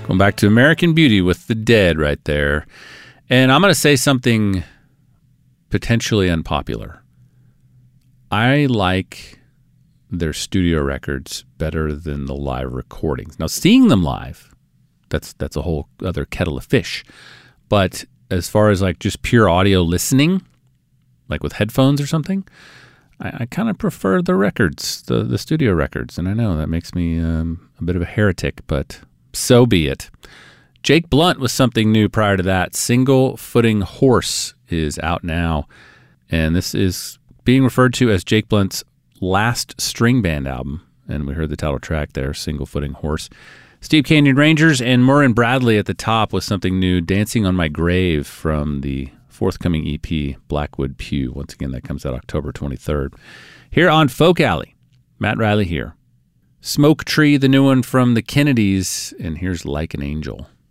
Going back to American Beauty with The Dead right there. And I'm going to say something potentially unpopular. I like their studio records better than the live recordings. Now, seeing them live, that's a whole other kettle of fish. But as far as like just pure audio listening, like with headphones or something, I kind of prefer the records, the studio records. And I know that makes me a bit of a heretic, but so be it. Jake Blunt was something new prior to that. Single Footing Horse is out now. And this is being referred to as Jake Blunt's last string band album. And we heard the title track there, Single Footing Horse. Steep Canyon Rangers and Murrin Bradley at the top with something new, Dancing on My Grave from the forthcoming EP, Blackwood Pew. Once again, that comes out October 23rd. Here on Folk Alley, Matt Riley here. Smoke Tree, the new one from the Kennedys, and here's Like an Angel.